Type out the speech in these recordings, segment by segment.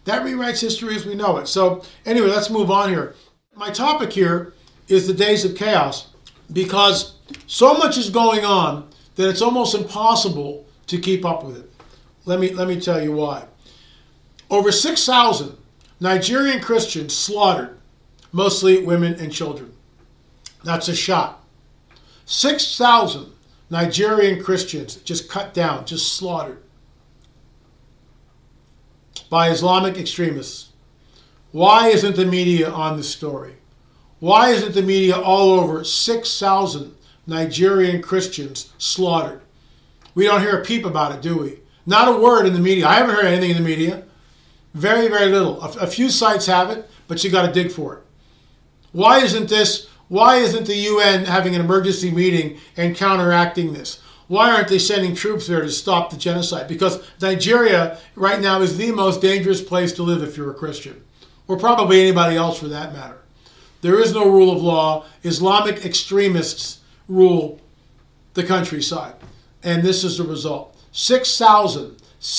That rewrites history as we know it. So anyway, let's move on here. My topic here is the days of chaos, because so much is going on that it's almost impossible to keep up with it. Let me tell you why. Over 6,000 Nigerian Christians slaughtered, mostly women and children. That's a shot. 6,000 Nigerian Christians just cut down, just slaughtered by Islamic extremists. Why isn't the media on this story? Why isn't the media all over 6,000 Nigerian Christians slaughtered? We don't hear a peep about it, do we? Not a word in the media. I haven't heard anything in the media. Very, very little. A few sites have it, but you got to dig for it. Why isn't the UN having an emergency meeting and counteracting this? Why aren't they sending troops there to stop the genocide? Because Nigeria right now is the most dangerous place to live if you're a Christian, or probably anybody else for that matter. There is no rule of law. Islamic extremists rule the countryside. And this is the result. 6,000,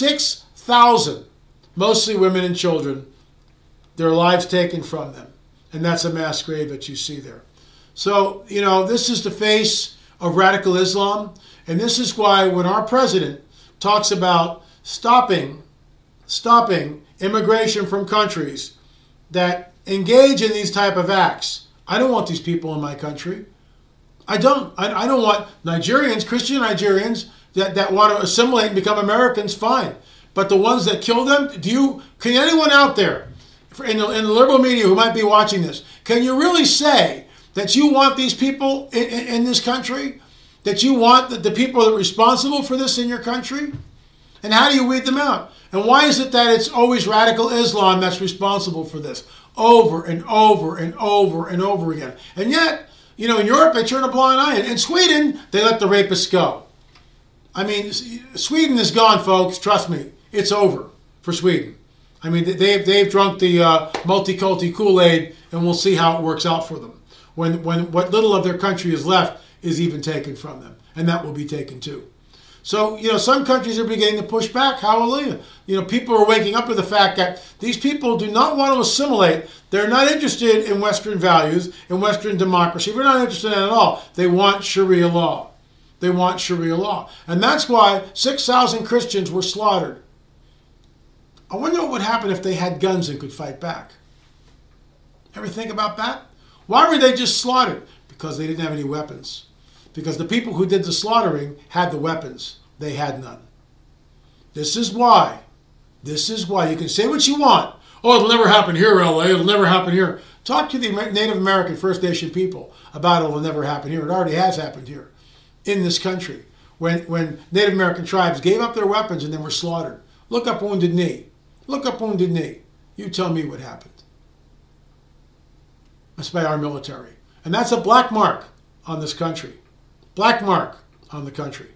mostly women and children, their lives taken from them. And that's a mass grave that you see there. So, this is the face of radical Islam. And this is why when our president talks about stopping immigration from countries that engage in these type of acts, I don't want these people in my country. I don't want Nigerians, Christian Nigerians, that want to assimilate and become Americans, fine. But the ones that kill them, can anyone out there in the liberal media who might be watching this, can you really say that you want these people in this country? That you want the people that are responsible for this in your country? And how do you weed them out? And why is it that it's always radical Islam that's responsible for this? Over and over and over and over again. And yet, in Europe, they turn a blind eye. In Sweden, they let the rapists go. I mean, Sweden is gone, folks. Trust me. It's over for Sweden. I mean, they've drunk the multiculti Kool-Aid, and we'll see how it works out for them. When what little of their country is left is even taken from them. And that will be taken too. So, some countries are beginning to push back. Hallelujah. People are waking up to the fact that these people do not want to assimilate. They're not interested in Western values, in Western democracy. They're not interested in it at all. They want Sharia law. They want Sharia law. And that's why 6,000 Christians were slaughtered. I wonder what would happen if they had guns and could fight back. Ever think about that? Why were they just slaughtered? Because they didn't have any weapons. Because the people who did the slaughtering had the weapons. They had none. This is why. You can say what you want. Oh, it'll never happen here, LA. It'll never happen here. Talk to the Native American First Nation people about it'll never happen here. It already has happened here in this country. When Native American tribes gave up their weapons and then were slaughtered. Look up Wounded Knee. Look up Wounded Knee. You tell me what happened. That's by our military. And that's a black mark on this country. Black mark on the country.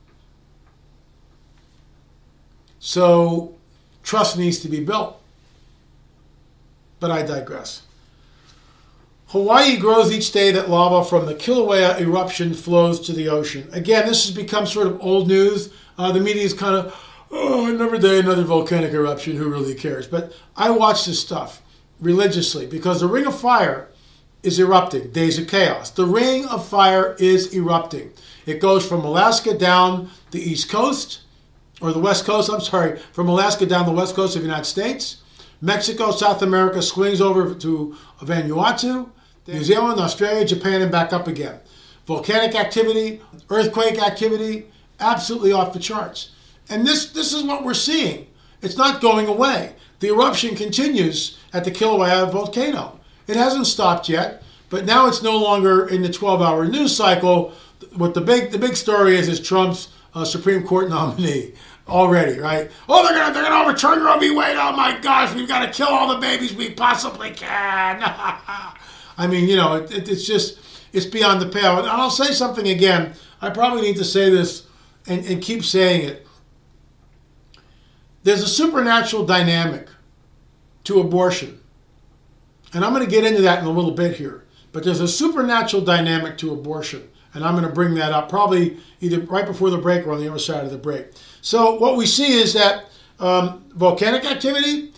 So, trust needs to be built. But I digress. Hawaii grows each day that lava from the Kilauea eruption flows to the ocean. Again, this has become sort of old news. The media is kind of, another day, another volcanic eruption, who really cares? But I watch this stuff religiously because the Ring of Fire is erupting. Days of Chaos. The Ring of Fire is erupting. It goes from Alaska down the east coast, or the west coast, from Alaska down the west coast of the United States. Mexico, South America, swings over to Vanuatu, New Zealand, Australia, Japan, and back up again. Volcanic activity, earthquake activity, absolutely off the charts. And this is what we're seeing. It's not going away. The eruption continues at the Kilauea volcano. It hasn't stopped yet, but now it's no longer in the 12-hour news cycle. What the big story is Trump's Supreme Court nominee already, right? Oh, they're gonna overturn Roe v. Wade. Oh my gosh, we've got to kill all the babies we possibly can. I mean, it's beyond the pale. And I'll say something again. I probably need to say this and keep saying it. There's a supernatural dynamic to abortion. And I'm going to get into that in a little bit here. But there's a supernatural dynamic to abortion. And I'm going to bring that up probably either right before the break or on the other side of the break. So what we see is that volcanic activity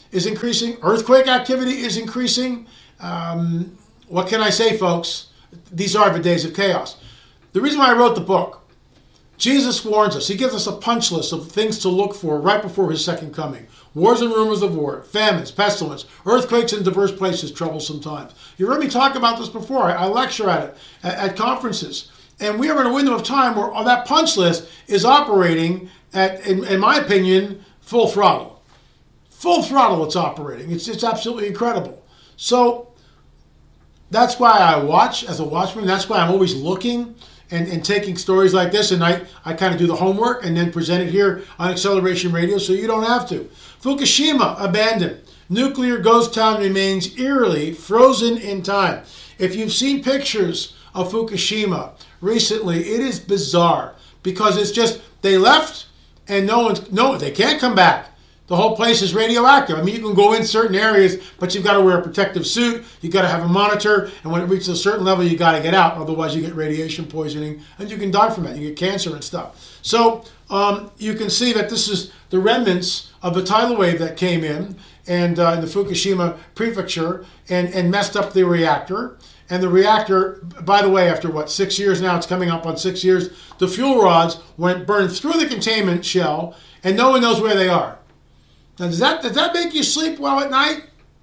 is increasing. Earthquake activity is increasing. What can I say, folks? These are the days of chaos. The reason why I wrote the book, Jesus warns us. He gives us a punch list of things to look for right before his second coming. Wars and rumors of war, famines, pestilence, earthquakes in diverse places, troublesome times. You heard me talk about this before. I lecture at it at conferences. And we are in a window of time where that punch list is operating at, in my opinion, full throttle. Full throttle it's operating. It's absolutely incredible. So that's why I watch as a watchman. That's why I'm always looking and taking stories like this. And I kind of do the homework and then present it here on Acceleration Radio so you don't have to. Fukushima abandoned. Nuclear ghost town remains eerily frozen in time. If you've seen pictures of Fukushima recently, it is bizarre because it's just they left and they can't come back. The whole place is radioactive. I mean, you can go in certain areas, but you've got to wear a protective suit. You've got to have a monitor, and when it reaches a certain level, you got to get out. Otherwise, you get radiation poisoning, and you can die from it. You get cancer and stuff. So you can see that this is the remnants of the tidal wave that came in and in the Fukushima prefecture and messed up the reactor. And the reactor, by the way, after 6 years now, it's coming up on 6 years, the fuel rods burned through the containment shell, and no one knows where they are. Now, does that make you sleep well at night?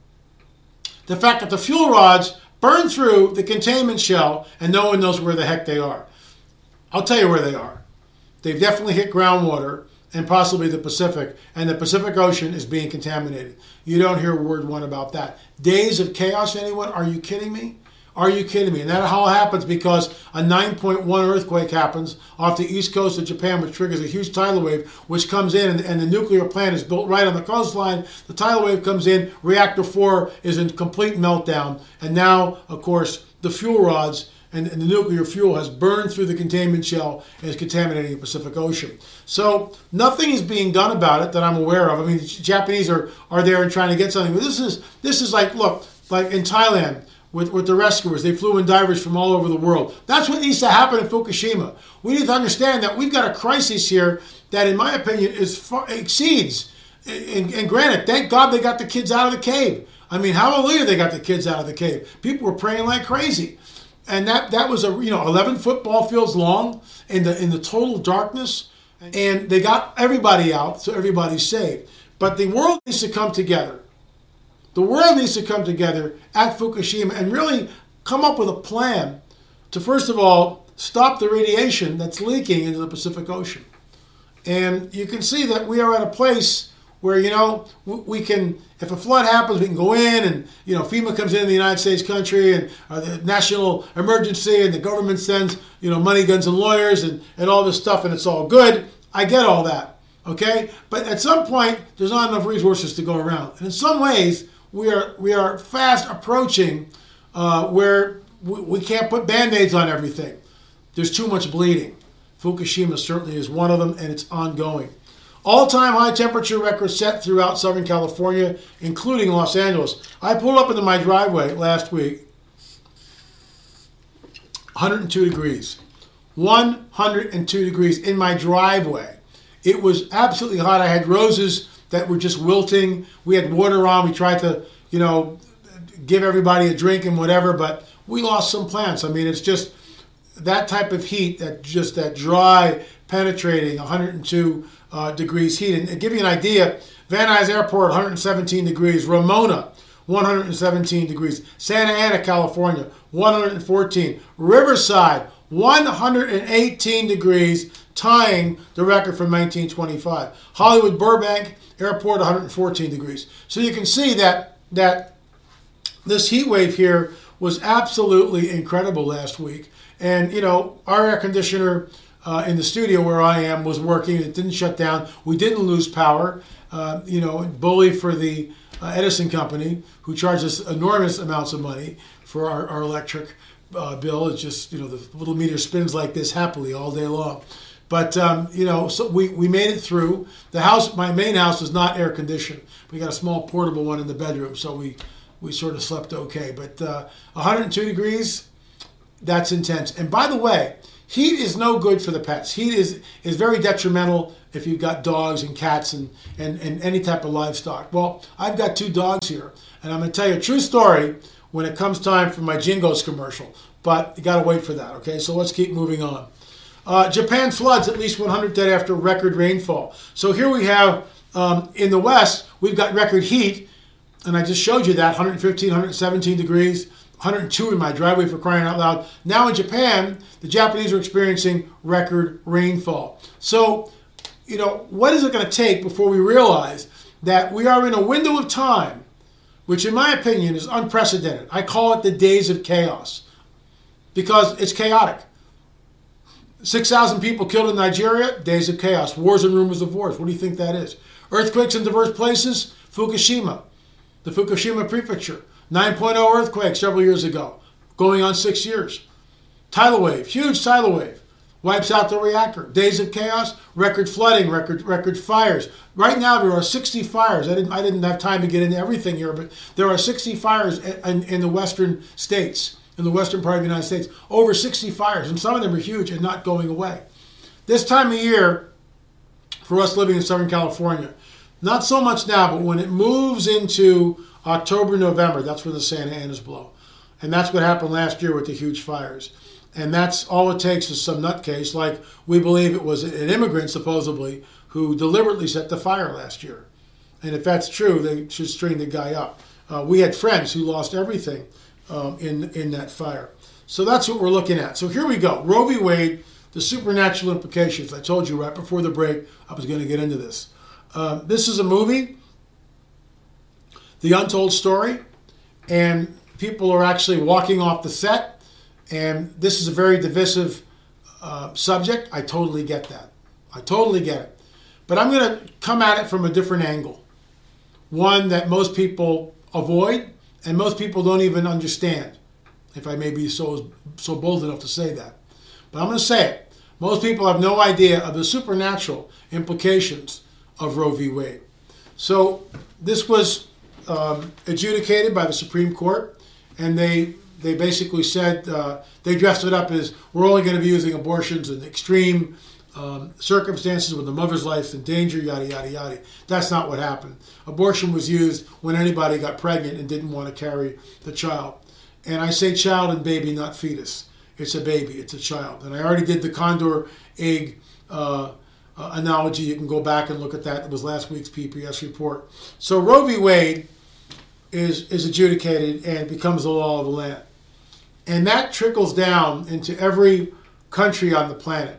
The fact that the fuel rods burn through the containment shell and no one knows where the heck they are. I'll tell you where they are. They've definitely hit groundwater and possibly the Pacific, and the Pacific Ocean is being contaminated. You don't hear word one about that. Days of chaos, anyone? Are you kidding me? Are you kidding me? And that all happens because a 9.1 earthquake happens off the east coast of Japan, which triggers a huge tidal wave, which comes in, and the nuclear plant is built right on the coastline. The tidal wave comes in, reactor 4 is in complete meltdown, and now, of course, the fuel rods and the nuclear fuel has burned through the containment shell and is contaminating the Pacific Ocean. So nothing is being done about it that I'm aware of. I mean, the Japanese are there and trying to get something, but this is like, look, like in Thailand, with the rescuers. They flew in divers from all over the world. That's what needs to happen in Fukushima. We need to understand that we've got a crisis here that, in my opinion, exceeds. And granted, thank God they got the kids out of the cave. I mean, hallelujah, they got the kids out of the cave. People were praying like crazy. And that was 11 football fields long in the total darkness. And they got everybody out, so everybody's saved. But the world needs to come together. The world needs to come together at Fukushima and really come up with a plan to, first of all, stop the radiation that's leaking into the Pacific Ocean. And you can see that we are at a place where, we can, if a flood happens, we can go in and, FEMA comes in the United States country and the national emergency and the government sends, money, guns, and lawyers and all this stuff, and it's all good. I get all that, okay? But at some point, there's not enough resources to go around. And in some ways, we are fast approaching where we can't put Band-Aids on everything. There's too much bleeding. Fukushima certainly is one of them, and it's ongoing. All-time high temperature records set throughout Southern California, including Los Angeles. I pulled up into my driveway last week, 102 degrees. 102 degrees in my driveway. It was absolutely hot. I had roses that were just wilting. We had water on. We tried to, give everybody a drink and whatever, but we lost some plants. I mean, it's just that type of heat, that dry, penetrating 102 degrees heat. And to give you an idea, Van Nuys Airport, 117 degrees. Ramona, 117 degrees. Santa Ana, California, 114. Riverside, 118 degrees, tying the record from 1925. Hollywood Burbank Airport, 114 degrees. So you can see that this heat wave here was absolutely incredible last week. And, our air conditioner in the studio where I am was working. It didn't shut down. We didn't lose power. Bully for the Edison company, who charges enormous amounts of money for our electric bill. It's just, the little meter spins like this happily all day long. But, so we made it through. The house, my main house, is not air conditioned. We got a small portable one in the bedroom, so we sort of slept okay. But 102 degrees, that's intense. And by the way, heat is no good for the pets. Heat is very detrimental if you've got dogs and cats and any type of livestock. Well, I've got 2 dogs here, and I'm going to tell you a true story when it comes time for my Jingos commercial. But you got to wait for that, okay? So let's keep moving on. Japan floods at least 100 dead after record rainfall. So here we have, in the West, we've got record heat, and I just showed you that, 115, 117 degrees, 102 in my driveway, for crying out loud. Now in Japan, the Japanese are experiencing record rainfall. So, what is it going to take before we realize that we are in a window of time, which in my opinion is unprecedented? I call it the days of chaos, because it's chaotic. 6,000 people killed in Nigeria, days of chaos. Wars and rumors of wars. What do you think that is? Earthquakes in diverse places, Fukushima, the Fukushima prefecture. 9.0 earthquake several years ago, going on 6 years. Tidal wave, huge tidal wave, wipes out the reactor. Days of chaos, record flooding, record fires. Right now there are 60 fires. I didn't have time to get into everything here, but there are 60 fires in the western states, in the western part of the United States. Over 60 fires, and some of them are huge and not going away. This time of year, for us living in Southern California, not so much now, but when it moves into October, November, that's when the Santa Anas blow. And that's what happened last year with the huge fires. And that's all it takes is some nutcase, like we believe it was an immigrant, supposedly, who deliberately set the fire last year. And if that's true, they should string the guy up. We had friends who lost everything in that fire. So that's what we're looking at. So here we go. Roe v. Wade, the supernatural implications. I told you right before the break I was going to get into this. This is a movie, The Untold Story, and people are actually walking off the set, and this is a very divisive subject. I totally get that. I totally get it. But I'm going to come at it from a different angle, one that most people avoid and most people don't even understand, if I may be so bold enough to say that. But I'm going to say it. Most people have no idea of the supernatural implications of Roe v. Wade. So this was adjudicated by the Supreme Court, and they basically said, they dressed it up as, we're only going to be using abortions in extreme circumstances when the mother's life's in danger, yada, yada, yada. That's not what happened. Abortion was used when anybody got pregnant and didn't want to carry the child. And I say child and baby, not fetus. It's a baby, it's a child. And I already did the condor egg analogy. You can go back and look at that. It was last week's PPS report. So Roe v. Wade is adjudicated and becomes the law of the land. And that trickles down into every country on the planet.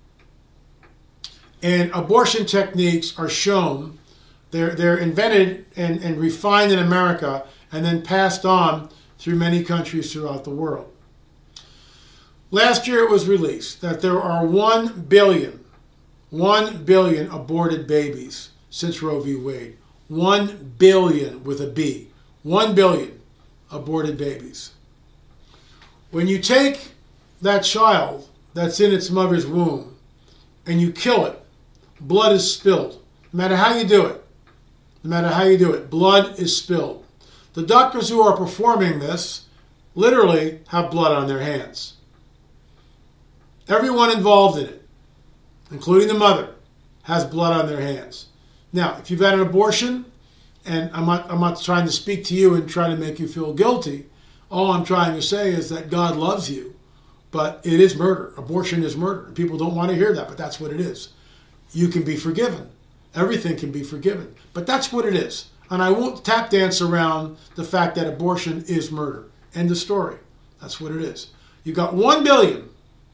And abortion techniques are shown. They're invented and refined in America and then passed on through many countries throughout the world. Last year it was released that there are 1 billion aborted babies since Roe v. Wade. 1 billion with a B. 1 billion aborted babies. When you take that child that's in its mother's womb and you kill it, blood is spilled. No matter how you do it. No matter how you do it, blood is spilled. The doctors who are performing this literally have blood on their hands. Everyone involved in it, including the mother, has blood on their hands. Now, if you've had an abortion, and I'm not trying to speak to you and try to make you feel guilty, all I'm trying to say is that God loves you, but it is murder. Abortion is murder. People don't want to hear that, but that's what it is. You can be forgiven. Everything can be forgiven, but that's what it is. And I won't tap dance around the fact that abortion is murder. End of story. That's what it is. You got 1 billion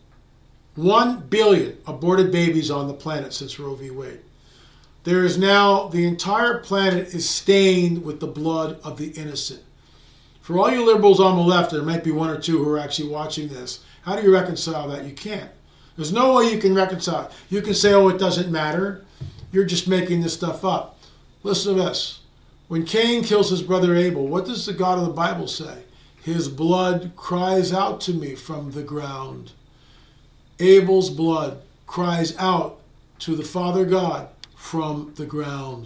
aborted babies on the planet since Roe v. Wade. There is now, the entire planet is stained with the blood of the innocent. For all you liberals on the left, there might be 1 or 2 who are actually watching this. How do you reconcile that? You can't. There's no way you can reconcile it. You can say, oh, it doesn't matter. You're just making this stuff up. Listen to this. When Cain kills his brother Abel, what does the God of the Bible say? His blood cries out to me from the ground. Abel's blood cries out to the Father God from the ground.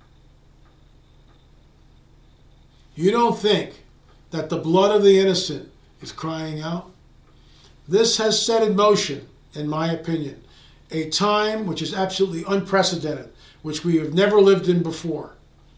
You don't think that the blood of the innocent is crying out? This has set in motion, in my opinion, a time which is absolutely unprecedented, which we have never lived in before,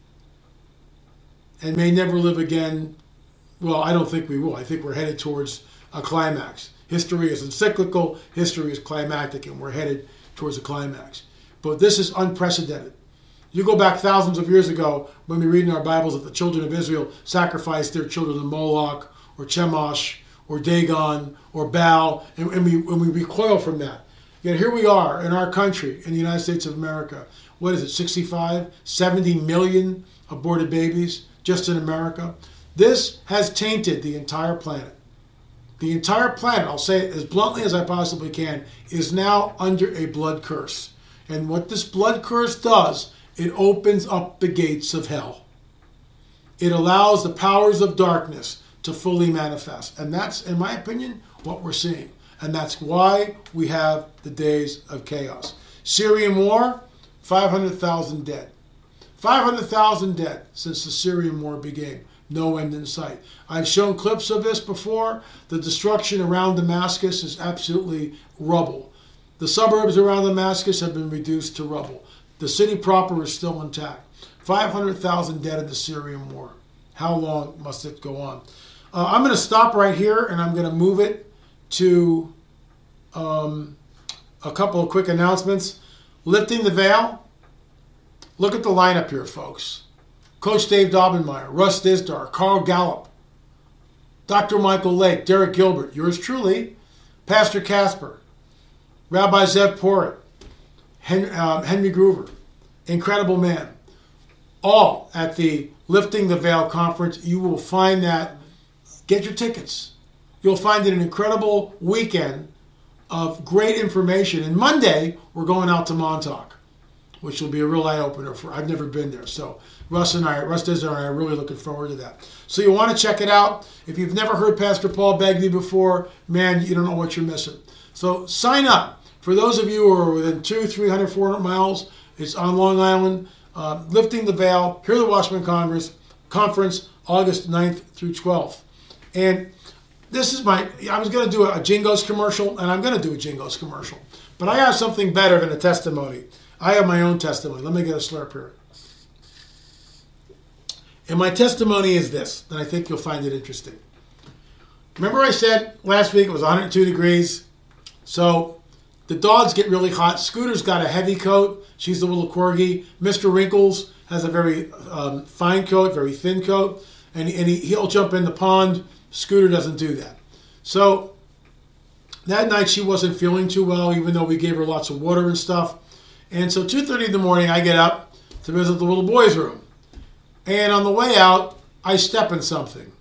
and may never live again. Well, I don't think we will. I think we're headed towards a climax. History is encyclical, history is climactic, and we're headed towards a climax. But this is unprecedented. You go back thousands of years ago when we read in our Bibles that the children of Israel sacrificed their children to Moloch or Chemosh or Dagon or Baal, and we recoil from that. Yet here we are in our country, in the United States of America. What is it, 65, 70 million aborted babies just in America? This has tainted the entire planet. The entire planet, I'll say it as bluntly as I possibly can, is now under a blood curse. And what this blood curse does, it opens up the gates of hell. It allows the powers of darkness to fully manifest. And that's, in my opinion, what we're seeing. And that's why we have the days of chaos. Syrian war, 500,000 dead. 500,000 dead since the Syrian war began. No end in sight. I've shown clips of this before. The destruction around Damascus is absolutely rubble. The suburbs around Damascus have been reduced to rubble. The city proper is still intact. 500,000 dead in the Syrian war. How long must it go on? I'm going to stop right here, and I'm going to move it to a couple of quick announcements. Lifting the Veil. Look at the lineup here, folks. Coach Dave Daubenmire, Russ Dizdar, Carl Gallup, Dr. Michael Lake, Derek Gilbert, yours truly, Pastor Casper, Rabbi Zev Porit, Henry Groover, incredible man. All at the Lifting the Veil conference. You will find that. Get your tickets. You'll find it an incredible weekend of great information. And Monday, we're going out to Montauk, which will be a real eye-opener for. I've never been there. So Russ Dizdar and I are really looking forward to that. So you want to check it out. If you've never heard Pastor Paul Begley before, man, you don't know what you're missing. So sign up. For those of you who are within 200, 300, 400 miles, it's on Long Island. Lifting the Veil, Hear the Watchman Conference, August 9th through 12th. And this is I was going to do a Jingles commercial, and I'm going to do a Jingles commercial. But I have something better than a testimony. I have my own testimony. Let me get a slurp here. And my testimony is this, and I think you'll find it interesting. Remember I said last week it was 102 degrees? So the dogs get really hot. Scooter's got a heavy coat. She's the little corgi. Mr. Wrinkles has a very fine coat, very thin coat. And he'll jump in the pond. Scooter doesn't do that. So that night she wasn't feeling too well, even though we gave her lots of water and stuff. And so 2:30 in the morning, I get up to visit the little boy's room. And on the way out, I step in something.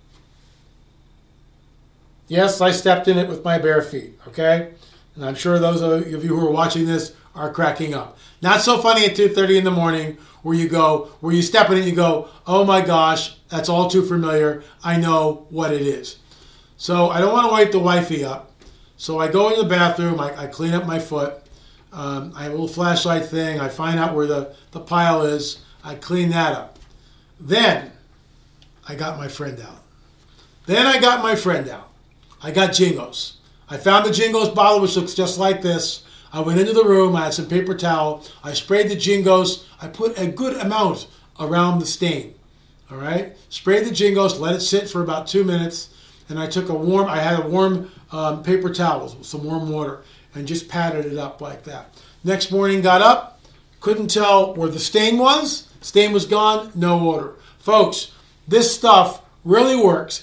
Yes, I stepped in it with my bare feet, okay? And I'm sure those of you who are watching this are cracking up. Not so funny at 2:30 in the morning where you step in it and you go, oh my gosh, that's all too familiar. I know what it is. So I don't want to wake the wifey up. So I go in the bathroom, I clean up my foot. I have a little flashlight thing. I find out where the pile is. I clean that up. Then I got my friend out. I got Jingos. I found the Jingos bottle, which looks just like this. I went into the room. I had some paper towel. I sprayed the Jingos. I put a good amount around the stain. All right? Sprayed the Jingos, let it sit for about 2 minutes. And I took I had a warm paper towels with some warm water and just patted it up like that. Next morning, got up, couldn't tell where the stain was. Stain was gone, no odor. Folks, this stuff really works.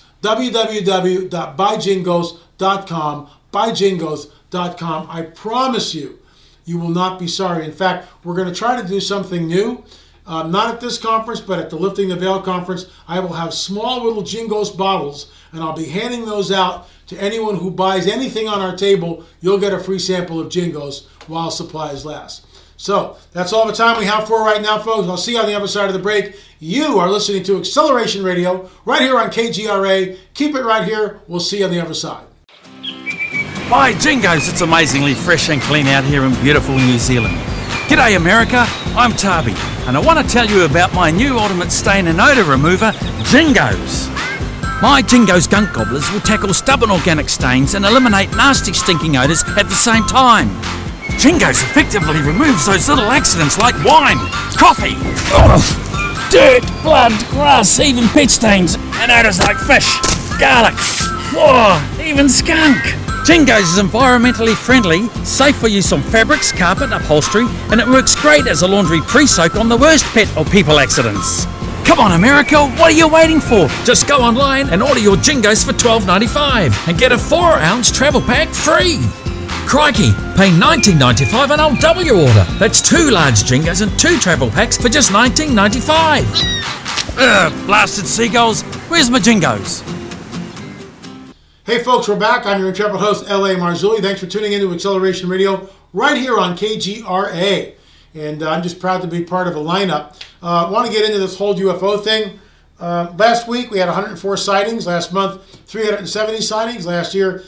www.buyjingos.com, buyjingos.com. I promise you, you will not be sorry. In fact, we're going to try to do something new. Not at this conference, but at the Lifting the Veil conference. I will have small little Jingos bottles, and I'll be handing those out to anyone who buys anything on our table. You'll get a free sample of Jingos while supplies last. So that's all the time we have for right now, folks. I'll see you on the other side of the break. You are listening to Acceleration Radio right here on KGRA. Keep it right here. We'll see you on the other side. By Jingos, it's amazingly fresh and clean out here in beautiful New Zealand. G'day America, I'm Tarby, and I want to tell you about my new ultimate stain and odour remover, Jingos. My Jingos Gunk Gobblers will tackle stubborn organic stains and eliminate nasty stinking odours at the same time. Jingos effectively removes those little accidents like wine, coffee, dirt, blood, grass, even pit stains, and odours like fish, garlic, even skunk. Jingos is environmentally friendly, safe for use on fabrics, carpet, upholstery, and it works great as a laundry pre-soak on the worst pet or people accidents. Come on, America, what are you waiting for? Just go online and order your Jingos for $12.95 and get a 4-ounce travel pack free. Crikey, pay $19.95 and I'll double your order. That's 2 large Jingos and 2 travel packs for just $19.95. Blasted seagulls, where's my Jingos? Hey folks, we're back. I'm your intrepid host, L.A. Marzulli. Thanks for tuning into Acceleration Radio right here on KGRA. And I'm just proud to be part of a lineup. I want to get into this whole UFO thing. Last week we had 104 sightings. Last month, 370 sightings. Last year,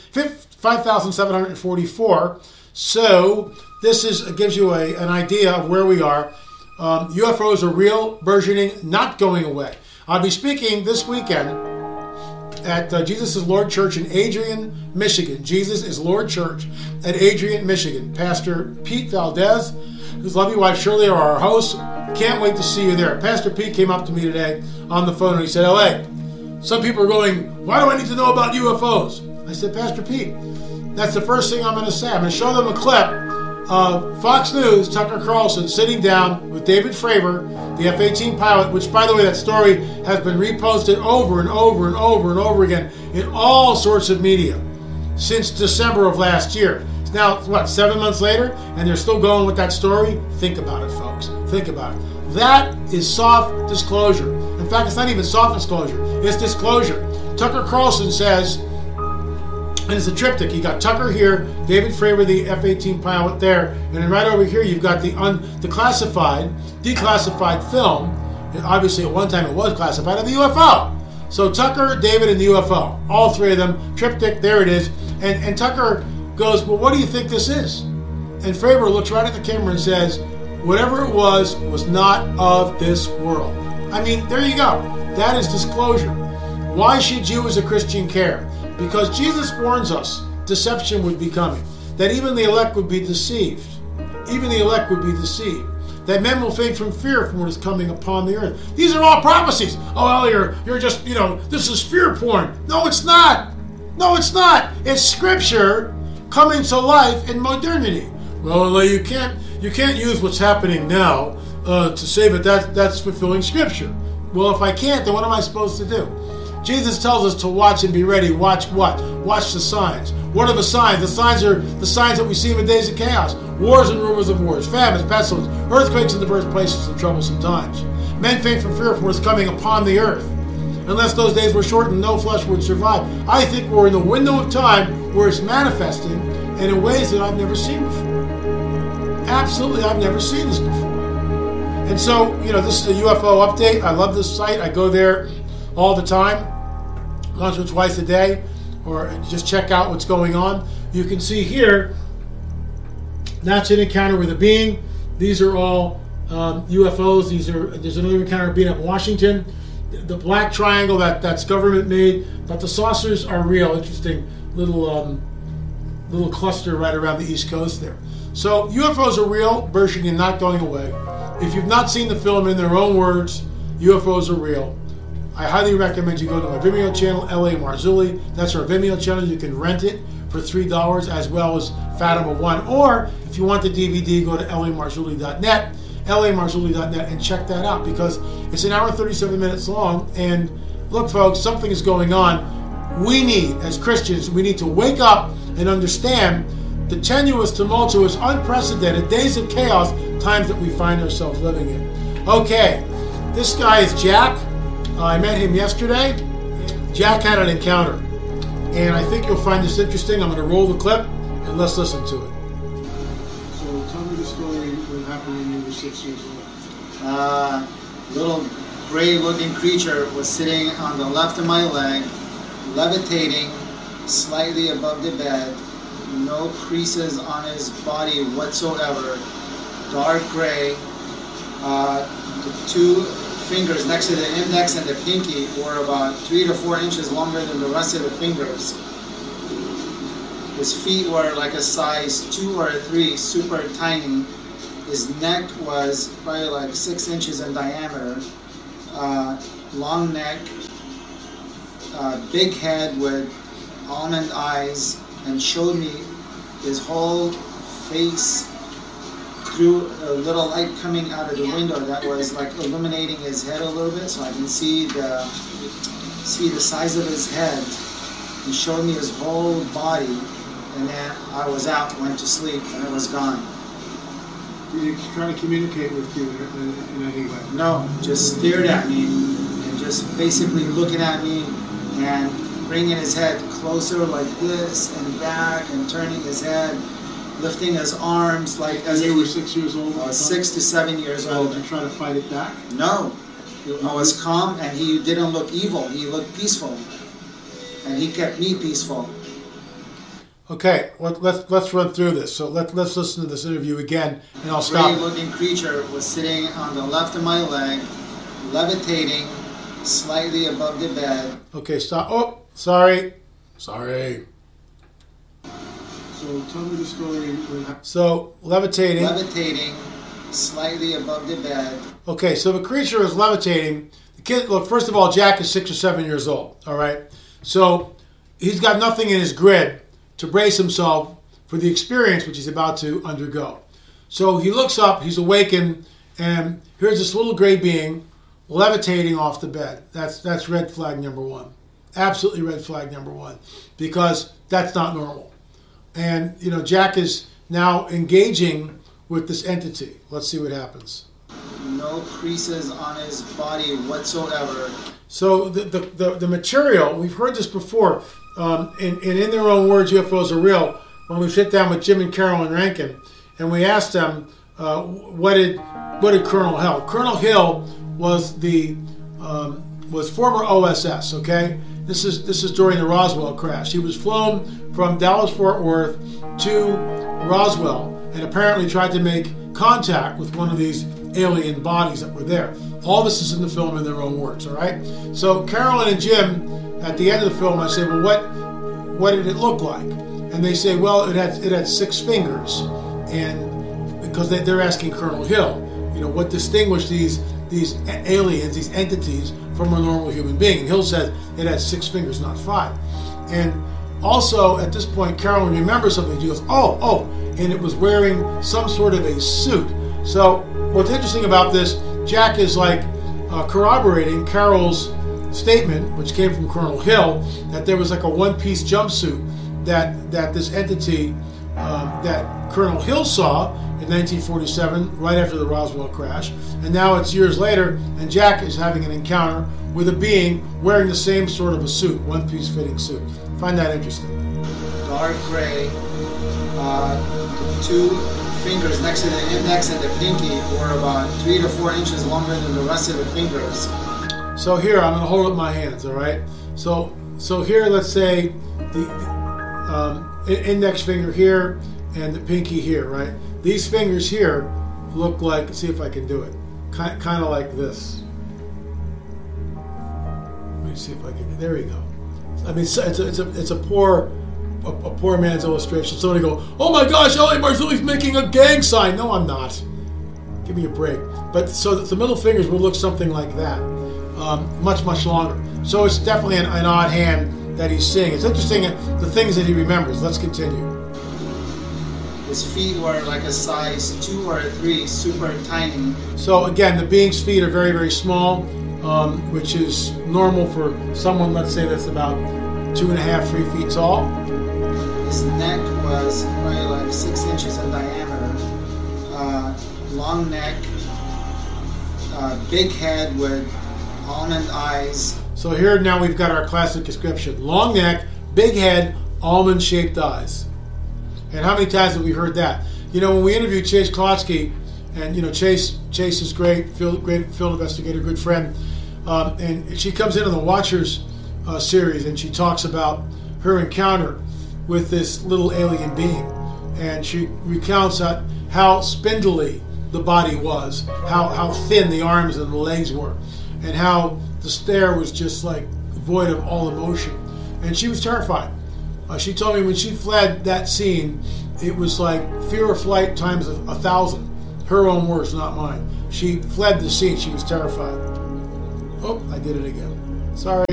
5,744. So this gives you an idea of where we are. UFOs are real, burgeoning, not going away. I'll be speaking this weekend at Jesus is Lord Church in Adrian, Michigan. Jesus is Lord Church at Adrian, Michigan. Pastor Pete Valdez, his lovely wife Shirley are our hosts. Can't wait to see you there. Pastor Pete came up to me today on the phone and he said, LA, some people are going, why do I need to know about UFOs? I said, Pastor Pete, that's the first thing I'm going to say. I'm going to show them a clip of Fox News, Tucker Carlson, sitting down with David Fravor, the F-18 pilot, which, by the way, that story has been reposted over and over and over and over again in all sorts of media since December of last year. It's now, 7 months later, and they're still going with that story? Think about it, folks. Think about it. That is soft disclosure. In fact, it's not even soft disclosure. It's disclosure. Tucker Carlson says, and it's a triptych. You got Tucker here, David Fravor, the F-18 pilot there, and then right over here you've got the declassified film. And obviously, at one time it was classified, of the UFO. So Tucker, David, and the UFO, all three of them, triptych. There it is. And Tucker goes, "Well, what do you think this is?" And Fravor looks right at the camera and says, "Whatever it was not of this world." I mean, there you go. That is disclosure. Why should you, as a Christian, care? Because Jesus warns us deception would be coming, that even the elect would be deceived. Even the elect would be deceived. That men will fade from fear from what is coming upon the earth. These are all prophecies. Oh, Elliot, you're just, this is fear porn. No, it's not. No, it's not. It's Scripture coming to life in modernity. Well, you can't use what's happening now to say that that's fulfilling Scripture. Well, if I can't, then what am I supposed to do? Jesus tells us to watch and be ready. Watch what? Watch the signs. What are the signs? The signs are the signs that we see in the days of chaos. Wars and rumors of wars, famines, pestilence, earthquakes in diverse places and troublesome times. Men faint from fear for what is coming upon the earth. Unless those days were shortened, no flesh would survive. I think we're in the window of time where it's manifesting and in ways that I've never seen before. Absolutely, I've never seen this before. And so, this is a UFO update. I love this site. I go there all the time, once or twice a day, or just check out what's going on. You can see here, that's an encounter with a being. These are all UFOs. There's another encounter being up in Washington. The black triangle, that's government made, but the saucers are real. Interesting little cluster right around the East Coast there. So UFOs are real, burgeoning and not going away. If you've not seen the film, in their own words, UFOs are real. I highly recommend you go to my Vimeo channel, L.A. Marzulli. That's our Vimeo channel. You can rent it for $3, as well as Fatima 1. Or if you want the DVD, go to lamarzulli.net, lamarzulli.net, and check that out, because it's an hour and 37 minutes long. And look, folks, something is going on. We need, as Christians, we need to wake up and understand the tenuous, tumultuous, unprecedented days of chaos, times that we find ourselves living in. Okay, this guy is Jack. I met him yesterday. Jack had an encounter, and I think you'll find this interesting. I'm going to roll the clip, and let's listen to it. So tell me the story what happened when you were 6 years old. Little gray-looking creature was sitting on the left of my leg, levitating slightly above the bed, no creases on his body whatsoever, dark gray. The two fingers next to the index and the pinky were about 3 to 4 inches longer than the rest of the fingers. His feet were like a size 2 or 3, super tiny. His neck was probably like 6 inches in diameter. Long neck, big head with almond eyes, and showed me his whole face through a little light coming out of the window that was like illuminating his head a little bit, so I can see the size of his head. He showed me his whole body, and then I was out, went to sleep, and it was gone. Did he try to communicate with you in any way? No, just stared at me and just basically looking at me and bringing his head closer like this and back and turning his head, lifting his arms like as if you were 6 years old? I was 6 to 7 years So old. did you try to fight it back? No, I was calm, and he didn't look evil. He looked peaceful, and he kept me peaceful. Okay, let's run through this. So let's listen to this interview again, and I'll stop. Gray-looking creature was sitting on the left of my leg, levitating slightly above the bed. Okay, stop. Oh, sorry. So tell me the story. So levitating. Levitating slightly above the bed. Okay, so the creature is levitating. The kid, look, first of all, Jack is 6 or 7 years old. All right, so he's got nothing in his grid to brace himself for the experience which he's about to undergo. So he looks up, he's awakened, and here's this little gray being levitating off the bed. That's red flag number one. Absolutely red flag number one, because that's not normal. And, you know, Jack is now engaging with this entity. Let's see what happens. No creases on his body whatsoever. So the material, we've heard this before, in their own words, UFOs are real. When we sit down with Jim and Carolyn Rankin, and we asked them, what did Colonel Hill? Colonel Hill was was former OSS. Okay, this is during the Roswell crash. He was flown from Dallas Fort Worth to Roswell, and apparently tried to make contact with one of these alien bodies that were there. All this is in the film in their own words. All right. So Carolyn and Jim, at the end of the film, I say, well, what did it look like? And they say, well, it had 6 fingers, and because they're asking Colonel Hill, you know, what distinguished these aliens, these entities, from a normal human being? And Hill said it had 6 fingers, not 5. And also at this point, Carolyn remembers something. She goes, oh, and it was wearing some sort of a suit. So what's interesting about this, Jack is like corroborating Carol's statement, which came from Colonel Hill, that there was like a one-piece jumpsuit that this entity that Colonel Hill saw in 1947, right after the Roswell crash, and now it's years later, and Jack is having an encounter with a being wearing the same sort of a suit, one-piece fitting suit. Find that interesting. Dark gray. The 2 fingers next to the index and the pinky were about 3 to 4 inches longer than the rest of the fingers. So here, I'm going to hold up my hands, all right? So here, let's say the index finger here and the pinky here, right? These fingers here look like, let's see if I can do it, kind of like this. Let me see if I can, there you go. I mean, it's a poor man's illustration. Somebody go, oh my gosh, L.A. Marzulli's making a gang sign. No, I'm not. Give me a break. But so the middle fingers would look something like that. Much longer. So it's definitely an odd hand that he's seeing. It's interesting the things that he remembers. Let's continue. His feet were like a size 2 or 3, super tiny. So again, the being's feet are very, very small, which is normal for someone, let's say, that's about 2.5, 3 feet tall. His neck was probably like 6 inches in diameter. Long neck, big head with almond eyes. So here now we've got our classic description. Long neck, big head, almond-shaped eyes. And how many times have we heard that? You know, when we interviewed Chase Klotsky, and you know, Chase is great field investigator, good friend, and she comes in on the Watchers series, and she talks about her encounter with this little alien being, and she recounts how spindly the body was, how thin the arms and the legs were, and how the stare was just like void of all emotion. And she was terrified. She told me when she fled that scene, it was like fear of flight times 1,000. Her own words, not mine. She fled the scene. She was terrified. Oh, I did it again. Sorry.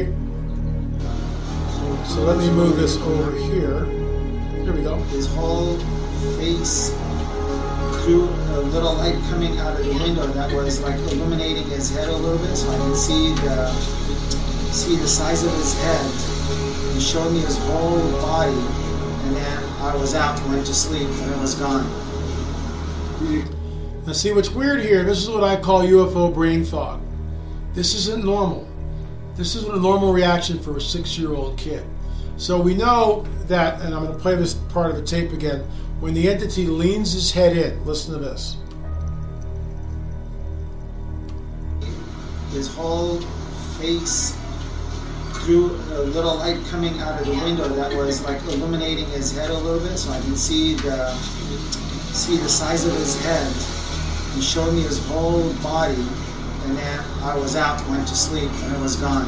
So let me move this over here. Here we go. His whole face through a little light coming out of the window that was like illuminating his head a little bit, so I can see the size of his head. He showed me his whole body, and then I was out, went to sleep, and it was gone. Now see what's weird here, this is what I call UFO brain fog. This isn't normal. This isn't a normal reaction for a 6-year-old kid. So we know that, and I'm going to play this part of the tape again, when the entity leans his head in, listen to this. His whole face through a little light coming out of the window that was like illuminating his head a little bit, so I can see the size of his head. He showed me his whole body, and then I was out, went to sleep, and it was gone.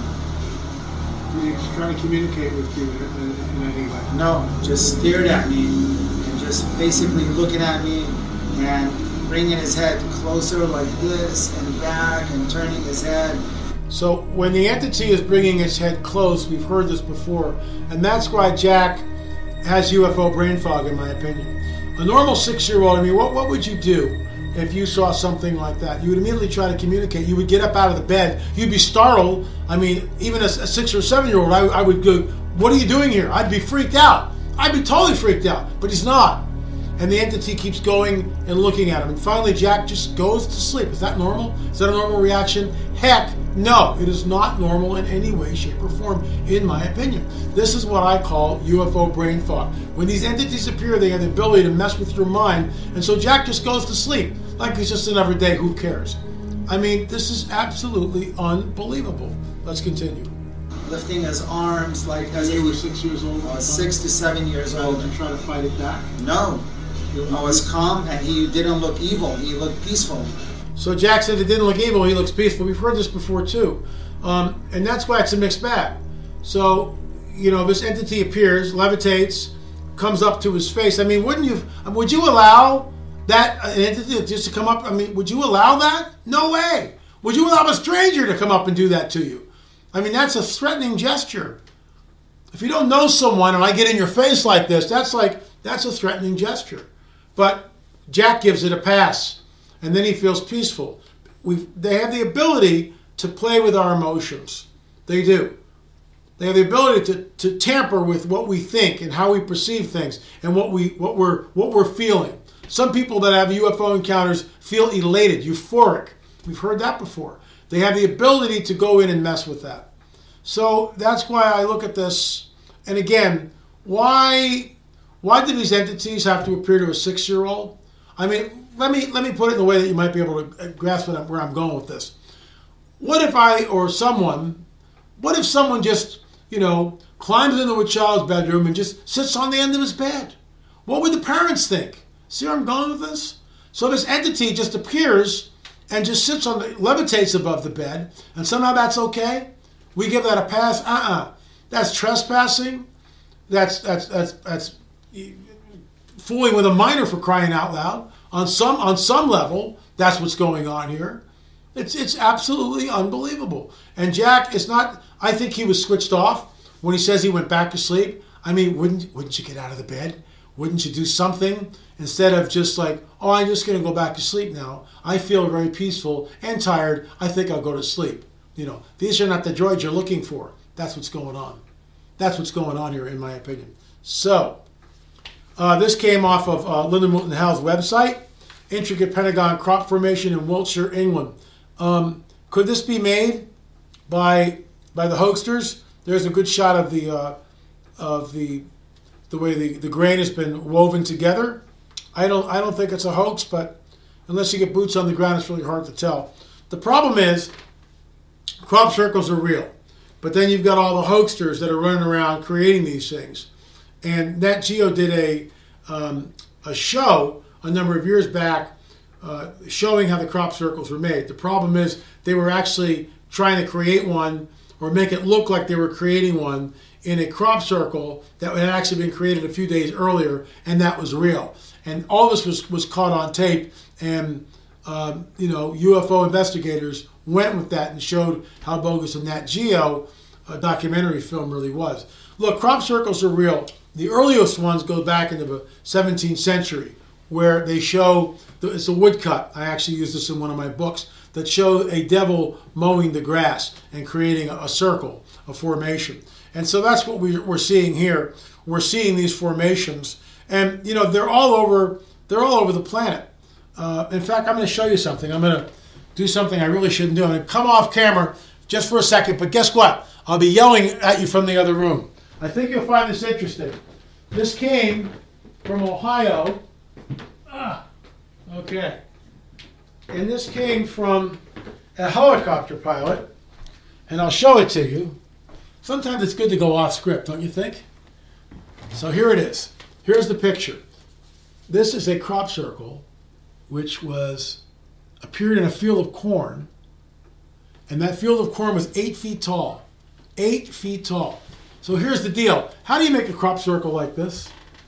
He's trying to communicate with you in any way? No, just stared at me and just basically looking at me and bringing his head closer like this and back and turning his head. So when the entity is bringing its head close, we've heard this before, and that's why Jack has UFO brain fog, in my opinion. A normal 6-year-old, I mean, what would you do if you saw something like that? You would immediately try to communicate. You would get up out of the bed. You'd be startled. I mean, even a 6 or 7-year-old, I would go, what are you doing here? I'd be freaked out. I'd be totally freaked out, but he's not. And the entity keeps going and looking at him. And finally, Jack just goes to sleep. Is that normal? Is that a normal reaction? Heck, no. It is not normal in any way, shape, or form, in my opinion. This is what I call UFO brain fog. When these entities appear, they have the ability to mess with your mind. And so Jack just goes to sleep. Like it's just another day. Who cares? I mean, this is absolutely unbelievable. Let's continue. Lifting his arms like as You were 6 years old? 6 to 7 years old. Did you try to fight it back? No. I was calm, and he didn't look evil. He looked peaceful. So Jack said it didn't look evil, he looks peaceful. We've heard this before too. And that's why it's a mixed bag. So, you know, this entity appears, levitates, comes up to his face. I mean, would you allow that entity just to come up? I mean, would you allow that? No way. Would you allow a stranger to come up and do that to you? I mean, that's a threatening gesture. If you don't know someone and I get in your face like this, that's a threatening gesture. But Jack gives it a pass, and then he feels peaceful. They have the ability to play with our emotions. They do. They have the ability to tamper with what we think and how we perceive things and what we're feeling. Some people that have UFO encounters feel elated, euphoric. We've heard that before. They have the ability to go in and mess with that. So that's why I look at this. And again, why do these entities have to appear to a 6-year-old? I mean, let me put it in a way that you might be able to grasp where I'm going with this. What if someone just, climbs into a child's bedroom and just sits on the end of his bed? What would the parents think? See where I'm going with this? So this entity just appears and just levitates above the bed, and somehow that's okay? We give that a pass? That's trespassing. That's fooling with a minor, for crying out loud. On some level, that's what's going on here. It's absolutely unbelievable. And Jack is not. I think he was switched off when he says he went back to sleep. I mean, wouldn't you get out of the bed? Wouldn't you do something instead of just like, oh, I'm just going to go back to sleep now. I feel very peaceful and tired. I think I'll go to sleep. These are not the droids you're looking for. That's what's going on. That's what's going on here, in my opinion. So, this came off of Linda Moulton Howe's website, intricate Pentagon crop formation in Wiltshire, England. Could this be made by the hoaxsters? There's a good shot of the way the grain has been woven together. I don't think it's a hoax, but unless you get boots on the ground, it's really hard to tell. The problem is, crop circles are real, but then you've got all the hoaxsters that are running around creating these things. And Nat Geo did a show a number of years back showing how the crop circles were made. The problem is they were actually trying to create one, or make it look like they were creating one in a crop circle that had actually been created a few days earlier, and that was real. And all this was caught on tape, and UFO investigators went with that and showed how bogus a Nat Geo documentary film really was. Look, crop circles are real. The earliest ones go back into the 17th century, where they show, it's a woodcut, I actually used this in one of my books, that show a devil mowing the grass and creating a circle, a formation. And so that's what we're seeing here. We're seeing these formations, and they're all over the planet. In fact, I'm going to show you something. I'm going to do something I really shouldn't do. I'm going to come off camera just for a second, but guess what? I'll be yelling at you from the other room. I think you'll find this interesting. This came from Ohio. Okay. And this came from a helicopter pilot, and I'll show it to you. Sometimes it's good to go off script, don't you think? So here it is. Here's the picture. This is a crop circle which appeared in a field of corn, and that field of corn was 8 feet tall. 8 feet tall. So here's the deal. How do you make a crop circle like this?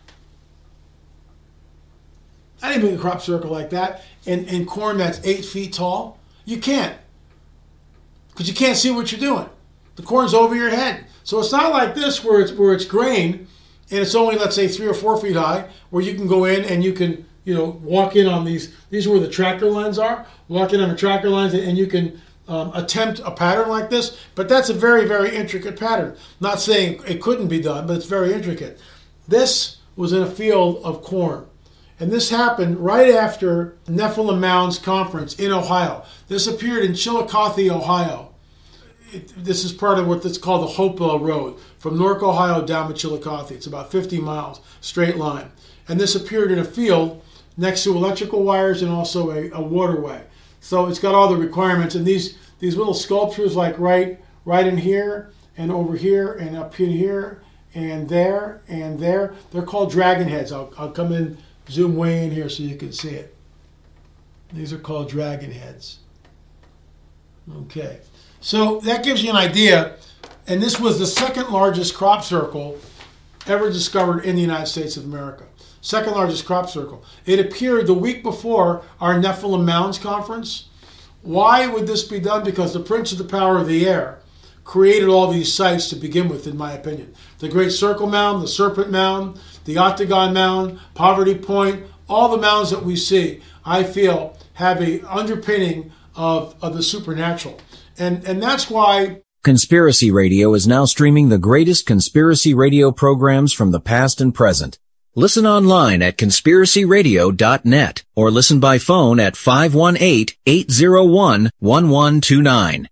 How do you make a crop circle like that in corn that's 8 feet tall? You can't, because you can't see what you're doing. The corn's over your head. So it's not like this where it's grain and it's only, let's say, 3 or 4 feet high, where you can go in and you can walk in on these are where the tractor lines are. Walk in on the tractor lines and you can attempt a pattern like this. But that's a very, very intricate pattern. Not saying it couldn't be done, but it's very intricate. This was in a field of corn. And this happened right after Nephilim Mounds Conference in Ohio. This appeared in Chillicothe, Ohio. This is part of what's called the Hopewell Road, from Newark, Ohio down to Chillicothe. It's about 50 miles, straight line. And this appeared in a field next to electrical wires and also a waterway. So it's got all the requirements. And these little sculptures, like right in here and over here and up in here and there, they're called dragon heads. I'll come in, zoom way in here so you can see it. These are called dragon heads. Okay. So that gives you an idea, and this was the second largest crop circle ever discovered in the United States of America. Second largest crop circle. It appeared the week before our Nephilim Mounds Conference. Why would this be done? Because the Prince of the Power of the Air created all these sites to begin with, in my opinion. The Great Circle Mound, the Serpent Mound, the Octagon Mound, Poverty Point, all the mounds that we see, I feel, have a underpinning of the supernatural. And that's why Conspiracy Radio is now streaming the greatest conspiracy radio programs from the past and present. Listen online at conspiracyradio.net or listen by phone at 518-801-1129,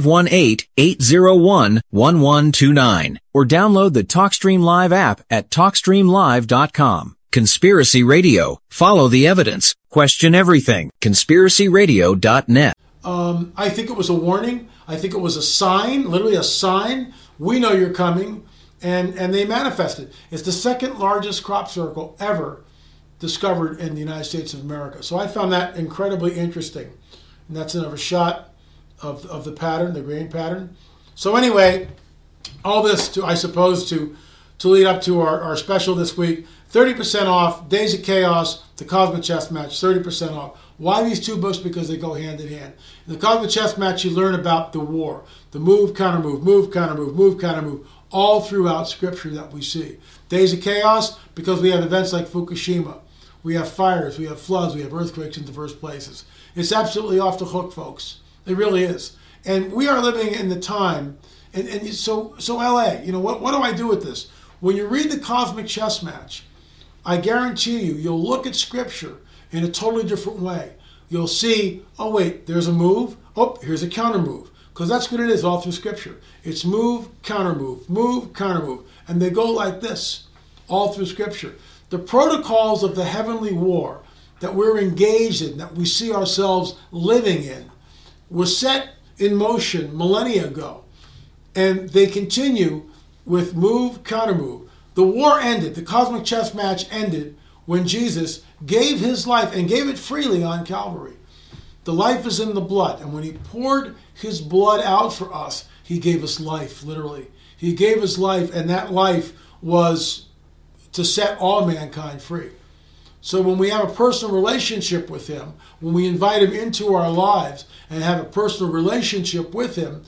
518-801-1129, or download the TalkStream Live app at TalkStreamLive.com. Conspiracy Radio. Follow the evidence. Question everything. conspiracyradio.net. I think it was a warning. I think it was a sign, literally a sign. We know you're coming, and they manifested. It's the second largest crop circle ever discovered in the United States of America. So I found that incredibly interesting. And that's another shot of the pattern, the grain pattern. So anyway, all this to lead up to our special this week. 30% off, Days of Chaos, the Cosmic Chess Match, 30% off. Why these two books? Because they go hand in hand. In the Cosmic Chess Match, you learn about the war, the move, counter move, move, counter move, move, counter move, all throughout Scripture that we see. Days of Chaos, because we have events like Fukushima. We have fires, we have floods, we have earthquakes in diverse places. It's absolutely off the hook, folks. It really is. And we are living in the time, and so LA, what do I do with this? When you read the Cosmic Chess Match, I guarantee you'll look at Scripture in a totally different way. You'll see, oh wait, there's a move. Oh, here's a counter move. Because that's what it is all through Scripture. It's move, counter move, counter move. And they go like this all through Scripture. The protocols of the heavenly war that we're engaged in, that we see ourselves living in, was set in motion millennia ago. And they continue with move, counter move. The war ended, the Cosmic Chess Match ended when Jesus gave his life and gave it freely on Calvary. The life is in the blood, and when he poured his blood out for us, He gave us life, literally. He gave us life, and that life was to set all mankind free. So when we have a personal relationship with him, when we invite him into our lives and have a personal relationship with him,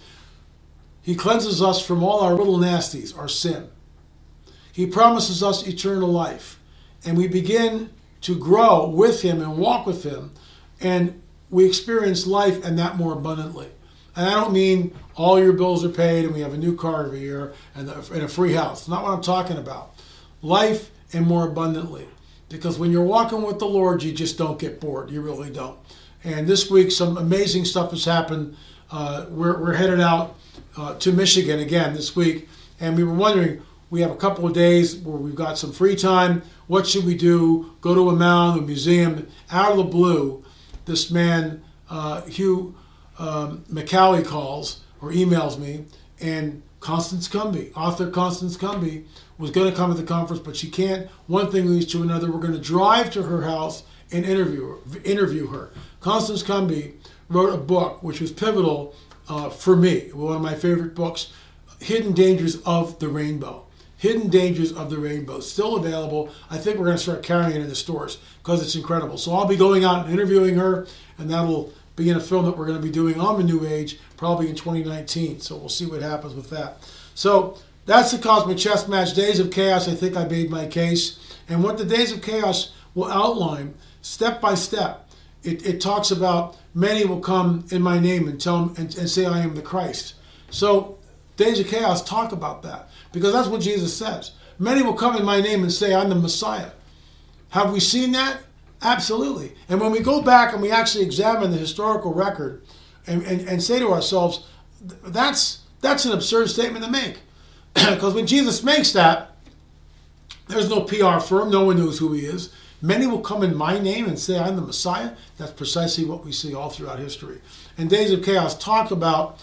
he cleanses us from all our little nasties, our sin. He promises us eternal life. And we begin to grow with him and walk with him, and we experience life and that more abundantly. And I don't mean all your bills are paid and we have a new car every year and a free house. Not what I'm talking about. Life and more abundantly. Because when you're walking with the Lord, you just don't get bored. You really don't. And this week, some amazing stuff has happened. We're headed out to Michigan again this week. And we were wondering, we have a couple of days where we've got some free time. What should we do? Go to a mound, a museum. Out of the blue, this man, Hugh McCallie, calls or emails me, and Constance Cumby, author Constance Cumby, was going to come to the conference, but she can't. One thing leads to another. We're going to drive to her house and interview her. Constance Cumby wrote a book which was pivotal for me, one of my favorite books, Hidden Dangers of the Rainbow. Hidden Dangers of the Rainbow, still available. I think we're going to start carrying it in the stores because it's incredible. So I'll be going out and interviewing her, and that'll be in a film that we're going to be doing on the New Age, probably in 2019. So we'll see what happens with that. So that's the Cosmic Chess Match, Days of Chaos. I think I made my case. And what the Days of Chaos will outline, step by step, it talks about many will come in my name and tell and say I am the Christ. So Days of Chaos talk about that, because that's what Jesus says. Many will come in my name and say I'm the Messiah. Have we seen that? Absolutely. And when we go back and we actually examine the historical record and say to ourselves, that's an absurd statement to make. Because when Jesus makes that, there's no PR firm. No one knows who he is. Many will come in my name and say I'm the Messiah. That's precisely what we see all throughout history. And Days of Chaos talk about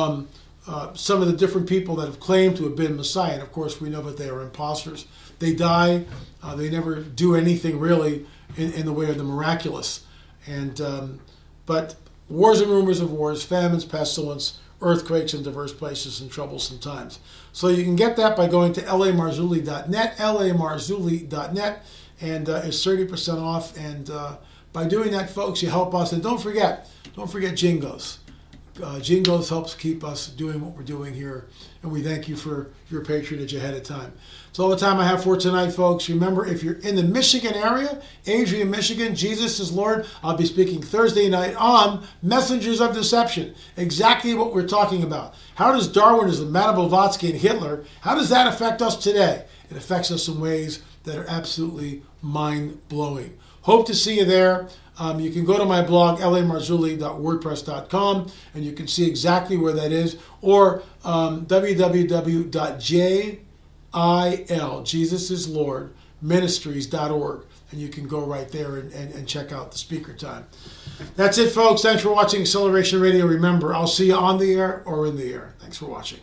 some of the different people that have claimed to have been Messiah. And of course, we know that they are imposters. They die. They never do anything really in the way of the miraculous. And but wars and rumors of wars, famines, pestilence, earthquakes in diverse places, and troublesome times. So you can get that by going to lamarzulli.net, lamarzulli.net, and it's 30% off. And by doing that, folks, you help us. And don't forget Jingos. Jingos helps keep us doing what we're doing here, and we thank you for your patronage ahead of time. That's all the time I have for tonight, folks. Remember, if you're in the Michigan area, Adrian, Michigan, Jesus is Lord, I'll be speaking Thursday night on Messengers of Deception. Exactly what we're talking about. How does Darwinism, Madame Blavatsky, and Hitler, how does that affect us today? It affects us in ways that are absolutely mind-blowing. Hope to see you there. You can go to my blog, lamarzulli.wordpress.com, and you can see exactly where that is, or www.JIL, Jesus is Lord, ministries.org, and you can go right there and check out the speaker time. That's it, folks. Thanks for watching Acceleration Radio. Remember, I'll see you on the air or in the air. Thanks for watching.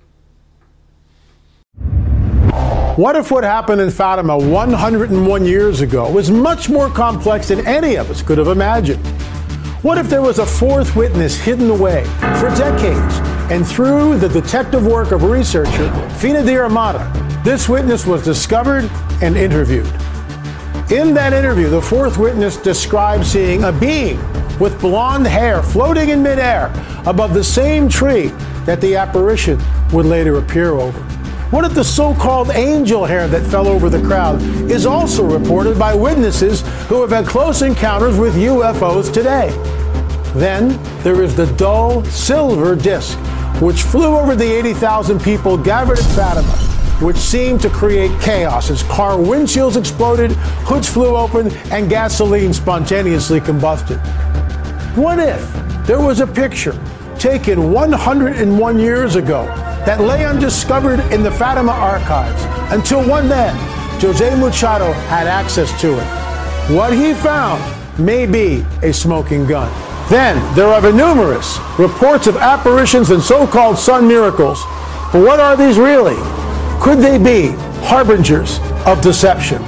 What if what happened in Fatima 101 years ago was much more complex than any of us could have imagined? What if there was a fourth witness hidden away for decades, and through the detective work of researcher Fina Diarmata, this witness was discovered and interviewed? In that interview, the fourth witness described seeing a being with blonde hair floating in midair above the same tree that the apparition would later appear over. What if the so-called angel hair that fell over the crowd is also reported by witnesses who have had close encounters with UFOs today? Then there is the dull silver disc, which flew over the 80,000 people gathered at Fatima, which seemed to create chaos as car windshields exploded, hoods flew open, and gasoline spontaneously combusted. What if there was a picture taken 101 years ago that lay undiscovered in the Fatima archives until one man, Jose Machado, had access to it? What he found may be a smoking gun. Then there are the numerous reports of apparitions and so-called sun miracles. But what are these really? Could they be harbingers of deception?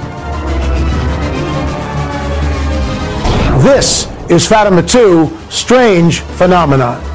This is Fatima 2, Strange Phenomenon.